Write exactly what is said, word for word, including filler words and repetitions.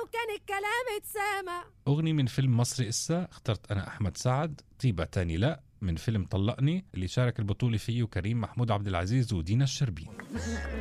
لو كان الكلام اتسامع. أغنية من فيلم مصري إسا اخترت أنا أحمد سعد، طيبة تاني لا من فيلم طلقني اللي شارك البطولة فيه كريم محمود عبد العزيز ودينا الشربين.